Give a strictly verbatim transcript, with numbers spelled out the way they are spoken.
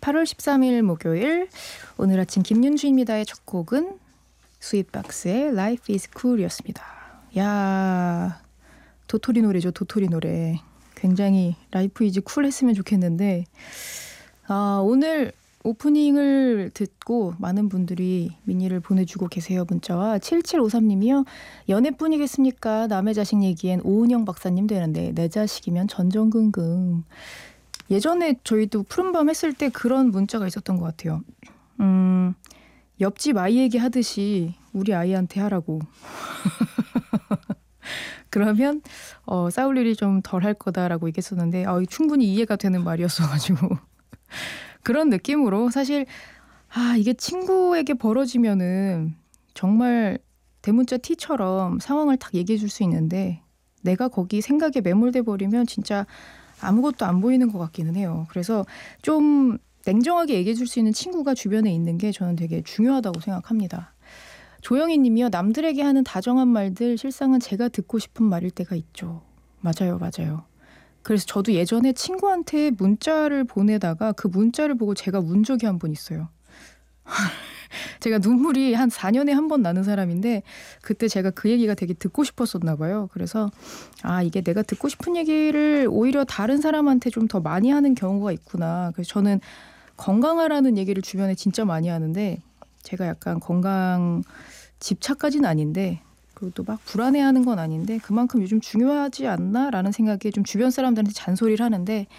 팔월 십삼일 목요일 오늘 아침 김윤주입니다의 첫 곡은 스윗박스의 Life is Cool이었습니다. 야, 도토리 노래죠. 도토리 노래. 굉장히 라이프 이즈 쿨 했으면 좋겠는데 아, 오늘 오프닝을 듣고 많은 분들이 미니를 보내주고 계세요. 문자와 칠칠오삼님이요. 연애뿐이겠습니까? 남의 자식 얘기엔 오은영 박사님 되는데 내 자식이면 전전긍긍. 예전에 저희도 푸른밤 했을 때 그런 문자가 있었던 것 같아요. 음, 옆집 아이에게 하듯이 우리 아이한테 하라고. 그러면 어, 싸울 일이 좀 덜 할 거다라고 얘기했었는데 어, 충분히 이해가 되는 말이었어가지고 그런 느낌으로 사실 아 이게 친구에게 벌어지면은 정말 대문자 T처럼 상황을 딱 얘기해 줄 수 있는데 내가 거기 생각에 매몰돼 버리면 진짜 아무것도 안 보이는 것 같기는 해요. 그래서 좀 냉정하게 얘기해 줄 수 있는 친구가 주변에 있는 게 저는 되게 중요하다고 생각합니다. 조영희 님이요. 남들에게 하는 다정한 말들 실상은 제가 듣고 싶은 말일 때가 있죠. 맞아요. 맞아요. 그래서 저도 예전에 친구한테 문자를 보내다가 그 문자를 보고 제가 운 적이 한 번 있어요. 제가 눈물이 한 사 년에 한 번 나는 사람인데 그때 제가 그 얘기가 되게 듣고 싶었었나 봐요. 그래서 아 이게 내가 듣고 싶은 얘기를 오히려 다른 사람한테 좀 더 많이 하는 경우가 있구나. 그래서 저는 건강하라는 얘기를 주변에 진짜 많이 하는데 제가 약간 건강 집착까지는 아닌데 그리고 또 막 불안해하는 건 아닌데 그만큼 요즘 중요하지 않나라는 생각에 좀 주변 사람들한테 잔소리를 하는데